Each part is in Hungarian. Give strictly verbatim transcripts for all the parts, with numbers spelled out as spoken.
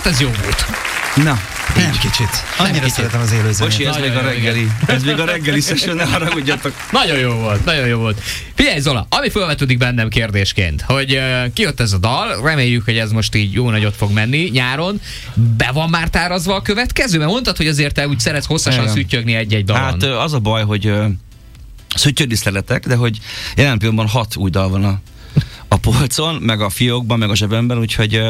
ez jó volt. Na, nem kicsit. Annyira kicsit. szeretem az élőzenét. Bocsi, ez Nagyon még a jó, reggeli. Ez még a reggeli session, ne haragudjatok. Nagyon jó volt, nagyon jó volt. Figyelj Zola, ami felvetődik bennem kérdésként, hogy uh, kijött ez a dal, reméljük, hogy ez most így jó nagyot fog menni nyáron. Be van már tárazva a következő? Mert mondtad, hogy azért te úgy szeretsz hosszasan Igen. szüttyögni egy-egy dalon. Hát ö, az a baj, hogy ö, szüttyödni szeretek, de hogy jelen pillanatban hat új dal van a, a polcon, meg a fiókban, meg a zsebemben, úgyhogy ö,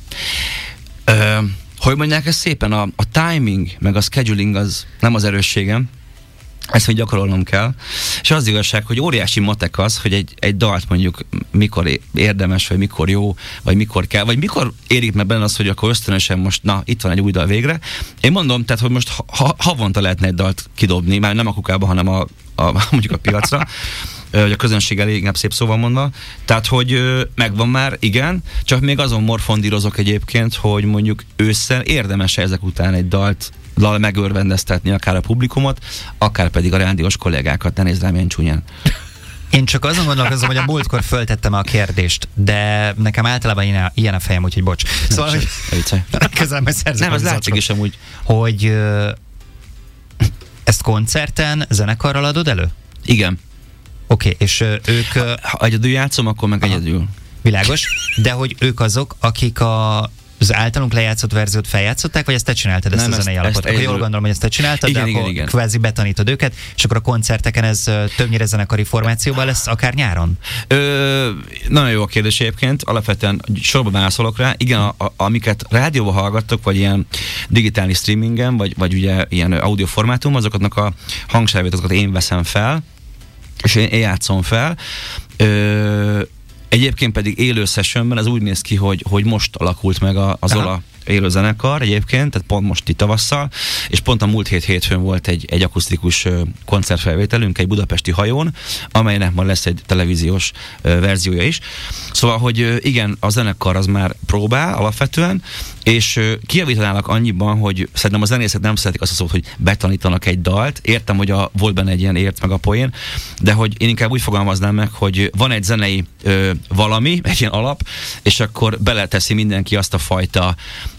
ö, hogy mondják ezt szépen, a, a timing, meg a scheduling az nem az erősségem, ezt még gyakorolnom kell. És az igazság, hogy óriási matek az, hogy egy, egy dalt mondjuk mikor érdemes, vagy mikor jó, vagy mikor kell, vagy mikor érik meg benne az, hogy akkor ösztönösen most, na, itt van egy új dal végre. Én mondom, tehát, hogy most ha, havonta lehetne egy dalt kidobni, már nem a kukába, hanem a, a, mondjuk a piacra, hogy a közönség elég, inkább szép szóval mondva. Tehát, hogy megvan már, igen, csak még azon morfondírozok egyébként, hogy mondjuk ősszel érdemes ezek után egy dalt dal megörvendeztetni akár a publikumot, akár pedig a rádiós kollégákat, ne nézd rám ilyen csúnyán. Én csak azon gondolkozom, hogy a múltkor föltettem a kérdést, de nekem általában ilyen a, ilyen a fejem, úgyhogy bocs. Szóval, hogy közel meg szerzek. Nem, ez látszik is amúgy. Hogy ö, ezt koncerten, zenekarral adod elő? Igen. Oké, okay, és ö, ők... Ha, ha egyedül játszom, akkor meg aha. egyedül. Világos, de hogy ők azok, akik a az általunk lejátszott verziót feljátszották, vagy ezt te csináltad, ezt nem, a zenei alapot? Akkor jól gondolom, hogy ezt te csináltad, igen, de igen, akkor igen. Kvázi betanítod őket, és akkor a koncerteken ez többnyire zenekari formációban lesz, akár nyáron? Ö, nagyon jó a kérdés egyébként, alapvetően sorba válaszolok rá. Igen, a, a, amiket rádióban hallgattok, vagy ilyen digitális streamingen, vagy, vagy ugye ilyen audio formátum, azoknak a hangsávét én veszem fel, és én, én játszom fel. Ö, Egyébként pedig élő sessionben ez úgy néz ki, hogy, hogy most alakult meg a, a Zola élő zenekar egyébként, tehát pont most itt tavasszal, és pont a múlt hét hétfőn volt egy, egy akusztikus koncertfelvételünk egy budapesti hajón, amelynek ma lesz egy televíziós verziója is. Szóval, hogy igen, a zenekar az már próbál alapvetően, és kijavítanálak annyiban, hogy szerintem a zenészek nem szeretik azt a szót, hogy betanítanak egy dalt. Értem, hogy a, volt benne egy ilyen ért meg a poén, de hogy én inkább úgy fogalmaznám meg, hogy van egy zenei ö, valami, egy ilyen alap, és akkor beleteszi mindenki azt a fajta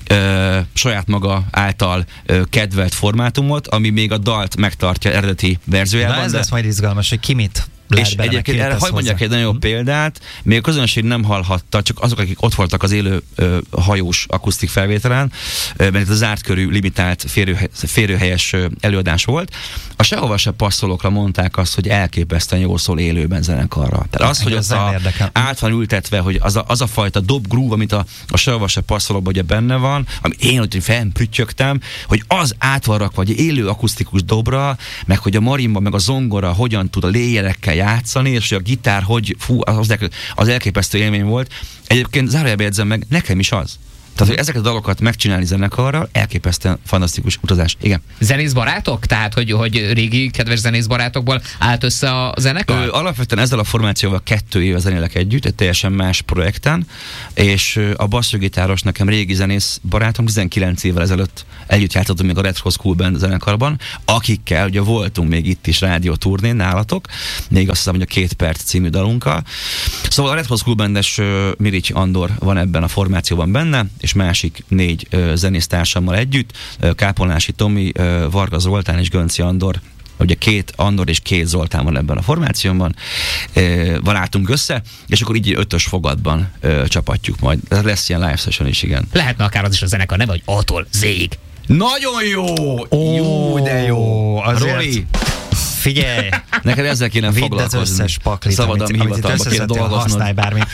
Ö, saját maga által ö, kedvelt formátumot, ami még a dalt megtartja eredeti verziójában. Na ez de... lesz majd izgalmas, hogy ki mit és egyébként erre hadd mondjak egy nagyon jó példát, még a közönség nem hallhatta, csak azok, akik ott voltak az élő ö, hajós akusztik felvételen, ö, mert ez a zárt körű, limitált férőhe, férőhelyes ö, előadás volt. A sehova se passzolókra mondták azt, hogy elképesztően jól szól élőben zenekarra. Tehát az, hogy az a, át van ültetve, hogy az a, az a fajta dob groove, amit a, a sehova se passzolóban ugye benne van, ami én ott fennprüttyögtem, hogy az át van rakva, vagy élő akusztikus dobra, meg hogy a marimba, meg a zongora hogyan tud a léjerekkel játszani, és hogy a gitár, hogy fú, az, az elképesztő élmény volt. Egyébként zárójelbe jegyzem meg, nekem is az. Tehát, hogy ezeket a dalokat megcsinálni zenekarral, elképesztően fantasztikus utazás. Igen. Zenészbarátok? Tehát, hogy, hogy régi kedves zenészbarátokból állt össze a zenekar? Ö, alapvetően ezzel a formációval kettő éve zenélek együtt, egy teljesen más projekten, és a basszusgitáros nekem régi zenész barátom, tizenkilenc évvel ezelőtt együtt játszottunk még a Retro School Band zenekarban, akikkel ugye voltunk még itt is rádió turnén nálatok, még azt hiszem, hogy a Két perc című dalunkkal. Szóval a Retro School Bandes uh, Mirics Andor van ebben a formációban benne, és másik négy uh, zenésztársammal együtt, uh, Kápolnási Tomi, uh, Varga Zoltán és Gönci Andor. Ugye két Andor és két Zoltán van ebben a formációban, uh, van álltunk össze, és akkor így ötös fogatban uh, csapatjuk majd. Lesz ilyen live session is, igen. Lehetne akár az is a zenekar neve, hogy A-tól Z-ig. Nagyon jó! Oh, jó, de jó! Azért. Roli! Figyelj! Neked ezzel kéne vidd foglalkozni. az összes paklit, szabadon amit, amit itt összeszedtél, használj bármit.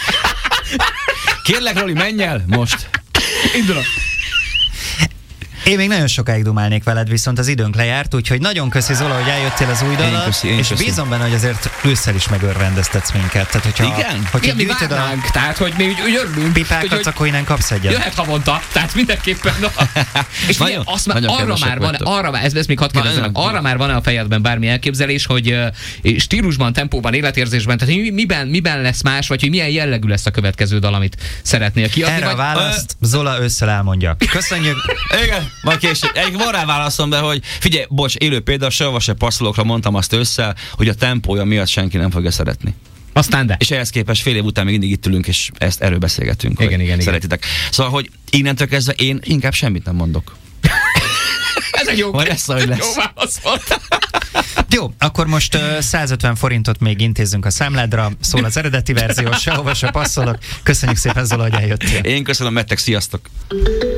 Kérlek, Roli, menj el most! Indulok! Én még nagyon sokáig dumálnék veled, viszont az időnk lejárt, úgyhogy nagyon köszi, Zola, hogy eljöttél az új dallal, és köszi. Bízom benne, hogy azért ősszel is megörvendeztetsz minket. Tehát, hogyha, igen? Hogyha igen, mi várnánk, a... tehát, hogy mi úgy, úgy örülünk. Pipákat, akkor innen kapsz egyet. Jöhet havonta, tehát mindenképpen. És nagyon, azt már, arra már van, arra már, ezt, ezt még hadd kérdezem, arra már van a fejedben bármi elképzelés, hogy uh, stílusban, tempóban, életérzésben, tehát mi, miben, miben lesz más, vagy hogy milyen jellegű lesz a következő dal, amit szeretnél kiadni? Erre vagy... a választ Zola ősszel elmondja. Köszönjük! Igen, majd később. Egy van rá válaszom be, hogy figyelj, bocs, élő példa, sehova se passzolókra mondtam azt össze, hogy a tempója miatt senki nem fogja szeretni. Aztán de. És ehhez képest fél év után még mindig itt ülünk, és ezt erről beszélgetünk. Igen, igen, szeretitek. igen. Szóval, hogy innentől kezdve én inkább semmit nem mondok. Ez egy jó, lesz, ahogy lesz. Jó válasz volt. Jó, akkor most uh, százötven forintot még intézzünk a számládra, szól az eredeti verzió, sehova se passzolok. Köszönjük szépen, Zola, hogy eljöttél. Én köszönöm, Mettek, sziasztok!